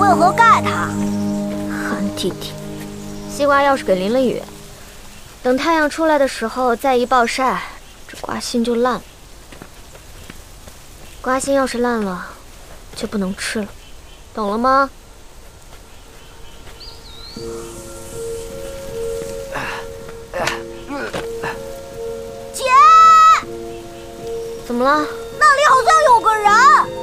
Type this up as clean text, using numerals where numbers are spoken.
混合盖它。 憨弟弟，西瓜要是给淋了雨，等太阳出来的时候再一暴晒，这瓜心就烂了。瓜心要是烂了，就不能吃了，懂了吗？ 姐， 怎么了？ 那里好像有个人。